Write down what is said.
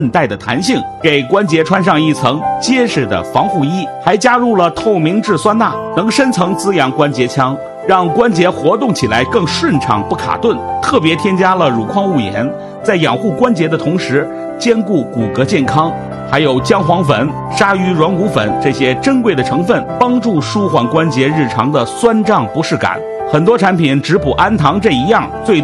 韧带的弹性，给关节穿上一层结实的防护衣，还加入了透明质酸钠，能深层滋养关节腔，让关节活动起来更顺畅不卡顿。特别添加了乳矿物盐，在养护关节的同时兼顾骨骼健康。还有姜黄粉、鲨鱼软骨粉这些珍贵的成分，帮助舒缓关节日常的酸胀不适感。很多产品只补氨糖这一样，最